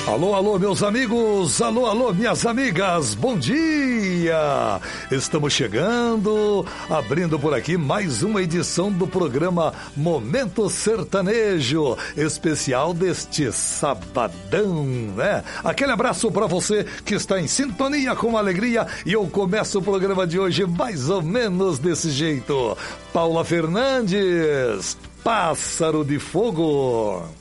Alô, alô, meus amigos, alô, alô, minhas amigas, bom dia! Estamos chegando, abrindo por aqui mais uma edição do programa Momento Sertanejo, especial deste sabadão, né? Aquele abraço para você que está em sintonia com alegria e eu começo o programa de hoje mais ou menos desse jeito. Paula Fernandes, Pássaro de Fogo.